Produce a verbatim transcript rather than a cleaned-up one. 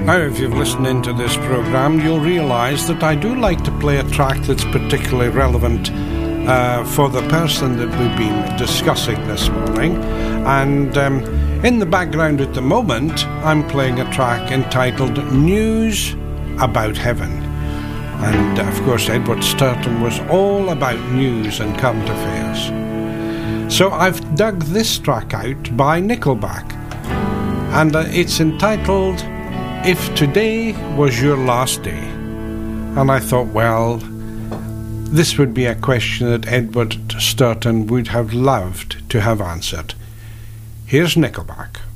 Now, if you've listened into this programme, you'll realise that I do like to play a track that's particularly relevant uh, for the person that we've been discussing this morning. And um, in the background at the moment, I'm playing a track entitled News About Heaven. And, of course, Edward Sturton was all about news and current affairs. So I've dug this track out by Nickelback. And uh, it's entitled If Today Was Your Last Day. And I thought, well, this would be a question that Edward Sturton would have loved to have answered. Here's Nickelback.